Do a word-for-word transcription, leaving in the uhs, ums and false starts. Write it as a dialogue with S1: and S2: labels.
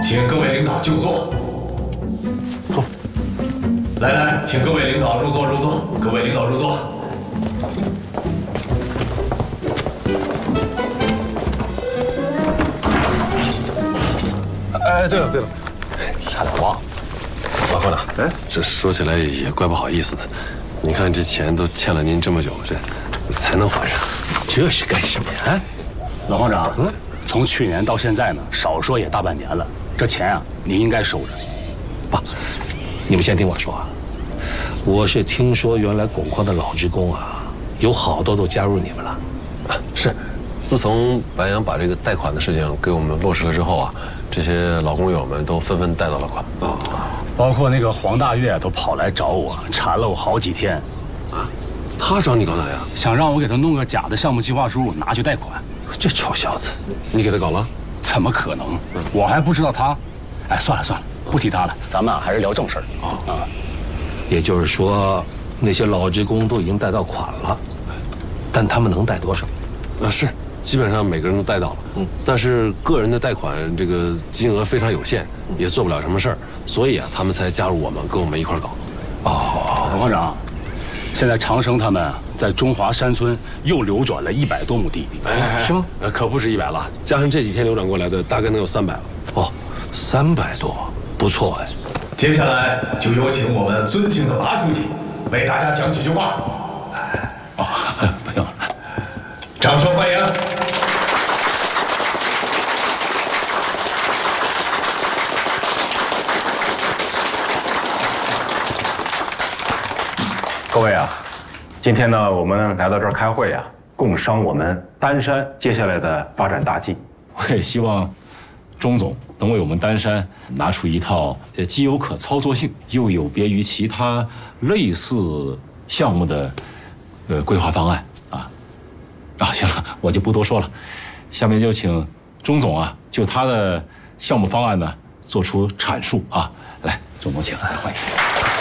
S1: 请各位领导就座。
S2: 坐。
S1: 来来，请各位领导入座入座，各位领导入座。
S2: 哎，对了对了，
S3: 差点忘了，老科长，哎，这说起来也怪不好意思的。你看这钱都欠了您这么久，这才能还上，
S2: 这是干什么呀？
S4: 老矿长，嗯，从去年到现在呢，少说也大半年了，这钱啊，你应该收着。
S2: 爸，你们先听我说啊，我是听说原来巩矿的老职工啊，有好多都加入你们了。
S3: 啊，是，自从白杨把这个贷款的事情给我们落实了之后啊，这些老工友们都纷纷贷到了款。
S4: 哦，包括那个黄大岳都跑来找我，缠了我好几天。
S3: 啊，他找你搞哪呀？
S4: 想让我给他弄个假的项目计划书拿去贷款。
S2: 这臭小子，
S3: 你给他搞了？
S4: 怎么可能？我还不知道他。哎，算了算了，不提他了，咱们啊还是聊正事儿。
S2: 哦啊，也就是说，那些老职工都已经贷到款了，但他们能贷多少？
S3: 啊，是，基本上每个人都贷到了。嗯，但是个人的贷款这个金额非常有限，也做不了什么事儿，所以啊，他们才加入我们，跟我们一块儿搞。
S4: 哦，老矿长，现在长生他们在中华山村又流转了一百多亩地。
S3: 哎，是吗？呃，可不止一百了，加上这几天流转过来的，大概能有三百了。
S2: 哦，三百多，不错哎。
S1: 接下来就有请我们尊敬的马书记为大家讲几句话。
S4: 哦，不用了，
S1: 掌声欢迎。
S5: 各位啊，今天呢，我们来到这儿开会啊，共商我们丹山接下来的发展大计。
S6: 我也希望钟总能为我们丹山拿出一套呃既有可操作性，又有别于其他类似项目的呃规划方案啊。啊，行了，我就不多说了，下面就请钟总啊，就他的项目方案呢做出阐述啊。来，钟总请，欢迎。